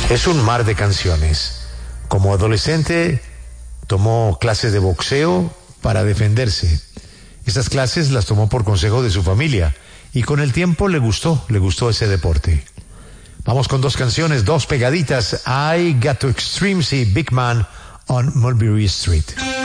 Es un mar de canciones. Como adolescente tomó clases de boxeo para defenderse. Esas clases las tomó por consejo de su familia y con el tiempo le gustó ese deporte. Vamos con dos canciones, dos pegaditas. I Got to Extreme See Big Man on Mulberry Street.